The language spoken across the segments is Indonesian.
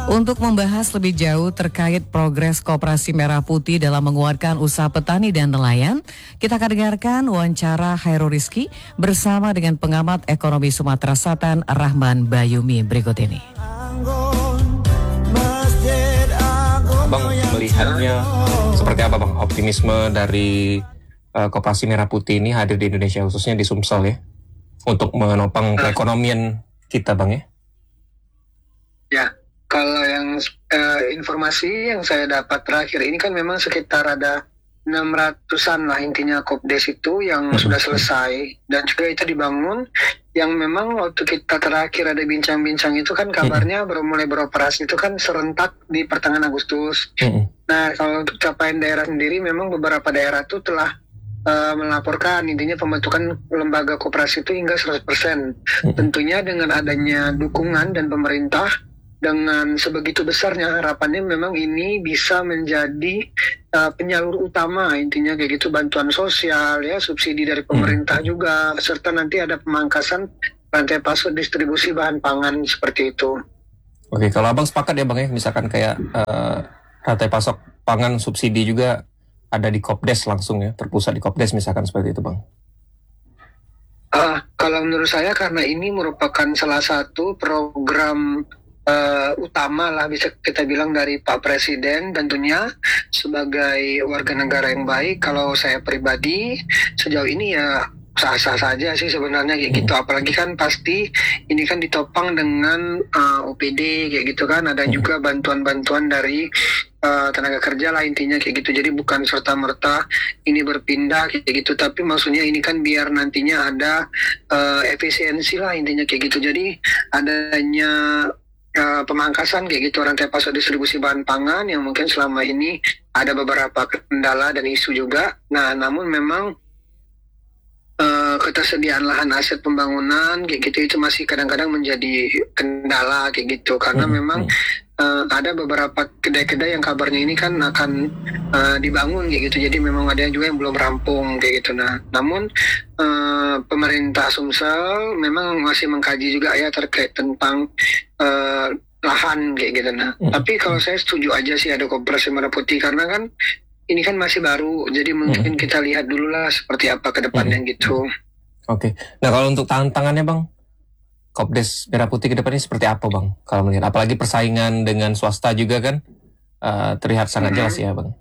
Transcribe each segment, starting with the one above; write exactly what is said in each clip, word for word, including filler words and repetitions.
Untuk membahas lebih jauh terkait progres Koperasi Merah Putih dalam menguatkan usaha petani dan nelayan, kita akan dengarkan wawancara Hairul Rizky bersama dengan pengamat ekonomi Sumatera Selatan Rahman Bayumi berikut ini. Bang, melihatnya seperti apa Bang optimisme dari uh, Koperasi Merah Putih ini hadir di Indonesia, khususnya di Sumsel ya, untuk menopang perekonomian kita Bang ya? Ya. Kalau yang uh, informasi yang saya dapat terakhir ini kan memang sekitar ada enam ratusan lah intinya Kopdes itu yang sudah selesai, dan juga itu dibangun yang memang waktu kita terakhir ada bincang-bincang itu kan kabarnya baru mulai beroperasi itu kan serentak di pertengahan Agustus. Nah kalau untuk capaian daerah sendiri memang beberapa daerah itu telah uh, melaporkan intinya pembentukan lembaga koperasi itu hingga seratus persen. Tentunya dengan adanya dukungan dan pemerintah dengan sebegitu besarnya harapannya memang ini bisa menjadi uh, penyalur utama intinya kayak gitu, bantuan sosial ya, subsidi dari pemerintah juga, serta nanti ada pemangkasan rantai pasok distribusi bahan pangan seperti itu. Oke, kalau Abang sepakat ya Bang ya, misalkan kayak uh, rantai pasok pangan subsidi juga ada di Kopdes langsung ya, terpusat di Kopdes misalkan seperti itu Bang. Uh, kalau menurut saya karena ini merupakan salah satu program Uh, utama lah bisa kita bilang dari Pak Presiden, tentunya sebagai warga negara yang baik. Kalau saya pribadi sejauh ini ya sah-sah saja sih sebenarnya kayak gitu, apalagi kan pasti ini kan ditopang dengan uh, O P D kayak gitu kan, ada juga bantuan-bantuan dari uh, tenaga kerja lah intinya kayak gitu. Jadi bukan serta-merta ini berpindah kayak gitu, tapi maksudnya ini kan biar nantinya ada uh, efisiensi lah intinya kayak gitu. Jadi adanya Uh, pemangkasan kayak gitu rantai pasok distribusi bahan pangan yang mungkin selama ini ada beberapa kendala dan isu juga. Nah, namun memang uh, ketersediaan lahan aset pembangunan kayak gitu itu masih kadang-kadang menjadi kendala kayak gitu, karena hmm. memang uh, ada beberapa kedai-kedai yang kabarnya ini kan akan uh, dibangun kayak gitu. Jadi memang ada juga yang belum rampung kayak gitu. Nah, namun uh, pemerintah Sumsel memang masih mengkaji juga ya terkait tentang Uh, lahan kayak gitu. Nah, hmm. tapi kalau saya setuju aja sih ada Koperasi Merah Putih, karena kan ini kan masih baru, jadi mungkin hmm. kita lihat dulu lah seperti apa ke depannya hmm. gitu. Oke, okay. Nah kalau untuk tantangannya Bang, Kopdes Merah Putih ke depannya seperti apa Bang? Kalau melihat, apalagi persaingan dengan swasta juga kan uh, terlihat sangat hmm. jelas ya Bang.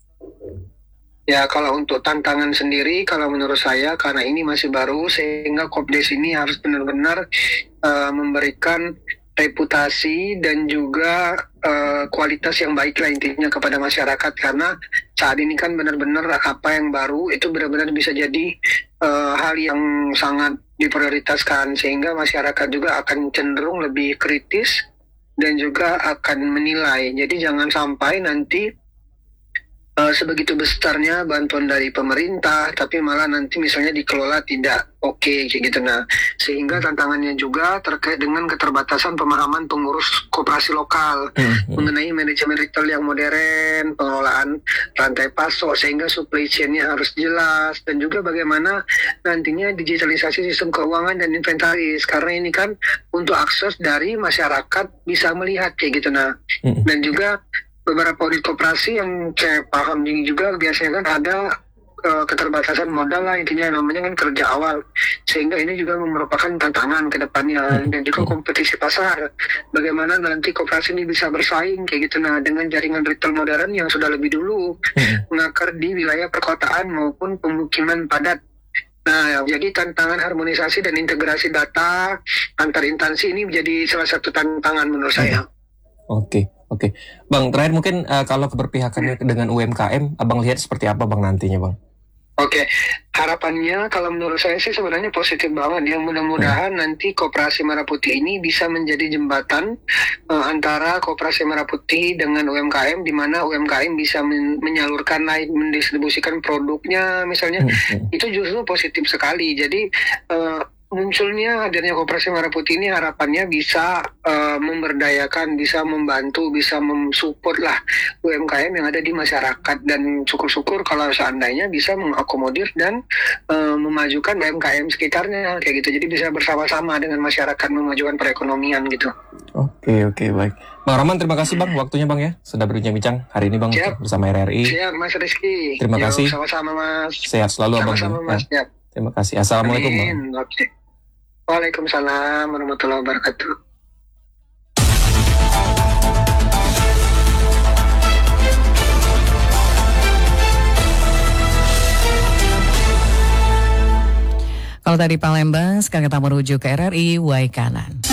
Ya kalau untuk tantangan sendiri, kalau menurut saya karena ini masih baru, sehingga Kopdes ini harus benar-benar uh, memberikan reputasi dan juga uh, kualitas yang baik lah intinya kepada masyarakat, karena saat ini kan benar-benar apa yang baru itu benar-benar bisa jadi uh, hal yang sangat diprioritaskan, sehingga masyarakat juga akan cenderung lebih kritis dan juga akan menilai. Jadi jangan sampai nanti Uh, sebegitu besarnya bantuan dari pemerintah, tapi malah nanti misalnya dikelola tidak oke okay, kayak gitu. Nah, sehingga tantangannya juga terkait dengan keterbatasan pemahaman pengurus koperasi lokal hmm. mengenai manajemen retail yang modern, pengelolaan rantai pasok, sehingga supply chain-nya harus jelas, dan juga bagaimana nantinya digitalisasi sistem keuangan dan inventaris, karena ini kan untuk akses dari masyarakat bisa melihat kayak gitu. Nah, hmm. dan juga beberapa unit koperasi yang saya paham juga biasanya kan ada uh, keterbatasan modal lah intinya, namanya kan kerja awal, sehingga ini juga merupakan tantangan ke depannya, dan juga kompetisi pasar, bagaimana nanti koperasi ini bisa bersaing kayak gitu. Nah, dengan jaringan retail modern yang sudah lebih dulu mengakar di wilayah perkotaan maupun pemukiman padat. Nah, jadi tantangan harmonisasi dan integrasi data antar instansi ini menjadi salah satu tantangan menurut saya. Oke. Oke, Bang, terakhir mungkin uh, kalau keberpihakannya dengan U M K M, Abang lihat seperti apa Bang nantinya Bang? Oke, harapannya kalau menurut saya sih sebenarnya positif banget. Yang mudah-mudahan hmm. nanti Koperasi Merah Putih ini bisa menjadi jembatan uh, antara Koperasi Merah Putih dengan U M K M, di mana U M K M bisa men- menyalurkan naik, mendistribusikan produknya misalnya, hmm. itu justru positif sekali. Jadi uh, munculnya hadirnya Koperasi Merah Putih ini harapannya bisa uh, memberdayakan, bisa membantu, bisa mensupport lah U M K M yang ada di masyarakat, dan syukur-syukur kalau seandainya bisa mengakomodir dan uh, memajukan U M K M sekitarnya kayak gitu. Jadi bisa bersama-sama dengan masyarakat memajukan perekonomian gitu. Oke oke baik. Bang Rahman, terima kasih Bang waktunya Bang ya, sudah berbincang-bincang hari ini Bang. Siap. Bersama R R I. Siap Mas Rizky. Terima Yo, kasih. Sama-sama Mas. Sehat selalu Abang. Sama-sama Mas. Ya. Terima kasih. Assalamualaikum Bang. Oke. Waalaikumsalam warahmatullahi wabarakatuh. Kalau tadi Palembang, sekarang kita menuju ke R R I Waikanan.